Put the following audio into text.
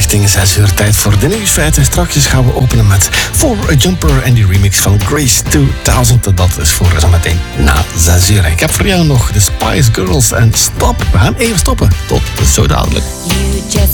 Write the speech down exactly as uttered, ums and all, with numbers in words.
richting zes uur, tijd voor de nieuwsfeiten. Straks gaan we openen met For a Jumper en die remix van Grace tweeduizend. Dat is voor zometeen na zes uur. Ik heb voor jou nog de Spice Girls en Stop. We gaan even stoppen. Tot zo dadelijk.